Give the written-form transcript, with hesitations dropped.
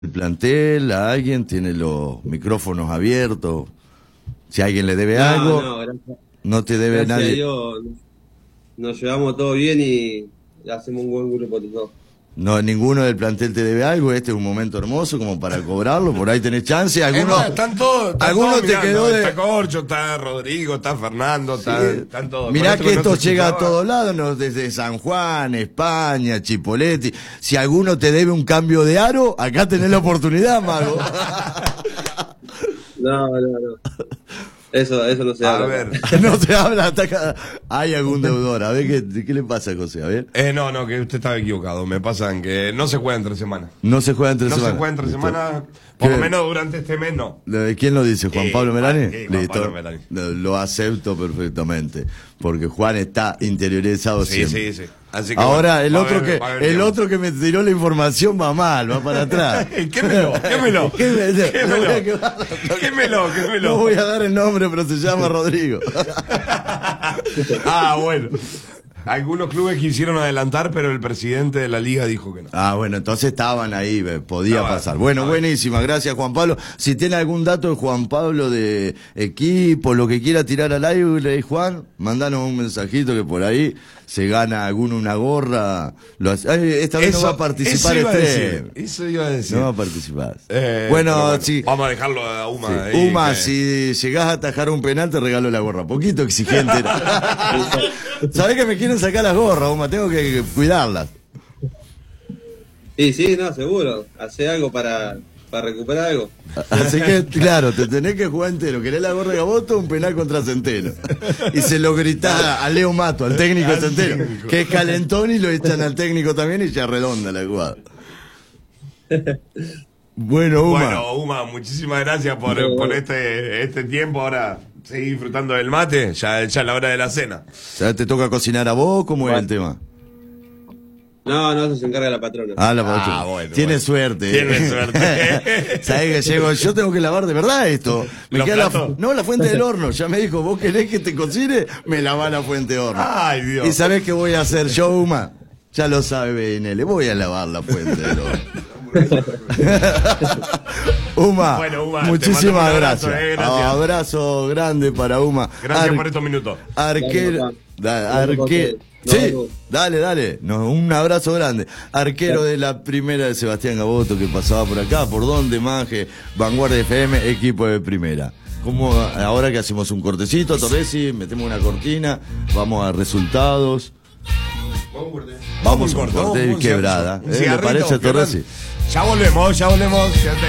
el plantel, a alguien, tiene los micrófonos abiertos. Si alguien le debe algo, no te debe gracias nadie. A Dios, nos llevamos todo bien y hacemos un buen grupo de todos. No, ninguno del plantel te debe algo. Este es un momento hermoso como para cobrarlo. Por ahí tenés chance. Algunos, están todos. algunos te quedó de. Está Corcho, está Rodrigo, está Fernando, están todos. Mirá Por que esto esto no se llega a escuchaba. todos lados, ¿no? Desde San Juan, España, Chipoleti. Si alguno te debe un cambio de aro, acá tenés la oportunidad, mago. No. Eso no se habla. A ver. No se habla hasta acá. Hay algún deudor. A ver qué le pasa a José. A ver. No, que usted estaba equivocado. Me pasan que no se juega entre semanas. No se juega entre No semanas. se juega entre Listo. semanas. Por lo ¿Qué? menos durante este mes no. ¿Quién lo dice? ¿Juan Pablo Melani? sí, Juan Pablo Melani. Lo acepto perfectamente. Porque Juan está interiorizado Sí, siempre. sí. Así que Ahora, bueno, el va a otro haber- que va a haber el tiempo. otro que me tiró la información va mal, va para atrás. Quémelo. Quémelo. Quémelo. No voy a dar el nombre, pero se llama Rodrigo. Bueno. Algunos clubes quisieron adelantar, pero el presidente de la liga dijo que no. Bueno, entonces estaban ahí, podía Estaba- pasar. Bueno, buenísima, gracias Juan Pablo. Si tiene algún dato de Juan Pablo de equipo, lo que quiera tirar al aire, Juan, mandanos un mensajito que por ahí se gana una gorra. Esta vez no va a participar eso iba a Esther. decir. Eso iba a decir. No va a participar. Pero Bueno, sí. Vamos a dejarlo a Uma. Sí. ahí, Uma, que- si llegás a atajar un penal, te regalo la gorra. Poquito exigente era. Sabés que me quieren sacar las gorras, Uma, tengo que cuidarlas. Sí, no, seguro. Hace algo para recuperar algo. Así que, claro, te tenés que jugar entero. ¿Querés la gorra de Gaboto? Un penal contra Centeno. Y se lo gritás a Leo Mato, al técnico Al Centeno, técnico. que es calentón y lo echan al técnico también y ya redonda la jugada. Bueno, Uma. Bueno, Uma, muchísimas gracias por este tiempo. Ahora seguí disfrutando del mate. Ya es la hora de la cena. ¿Ya te toca cocinar a vos? ¿Cómo es el tema? No, eso se encarga la patrona. La patrona. Bueno, Tiene bueno. suerte. Tiene suerte. ¿Sabés que llego? Yo tengo que lavar de verdad esto. Me ¿Los queda platos? la fuente del horno. Ya me dijo, ¿vos querés que te cocine? Me lavá la fuente de horno. Ay, Dios. ¿Y sabés qué voy a hacer yo, Uma? Ya lo sabe BNL. Voy a lavar la fuente del horno. Uma, Bueno, Uma, te muchísimas mando un abrazo, gracias. gracias. Abrazo grande para Uma. Gracias por estos minutos. Arquero. Dale, papá. Sí, No. dale. Un abrazo grande. Arquero de la primera de Sebastián Gaboto que pasaba por acá. ¿Por dónde, Manje? Vanguardia FM, equipo de primera. Como ahora que hacemos un cortecito, Torresi, metemos una cortina, vamos a resultados. Vamos a un corte y quebrada. Un ¿Le cigarrito, parece, Torresi? Ya volvemos. Quédate ahí.